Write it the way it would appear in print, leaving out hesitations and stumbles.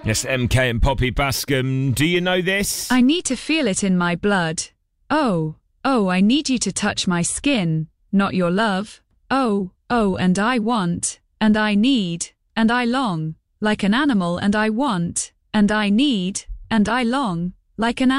Yes, MK and Poppy Bascom. Do you know this? I need to feel it in my blood. Oh, I need you to touch my skin, not your love. Oh, and I want, and I need, and I long, like an animal, and I want, and I need, and I long, like an animal.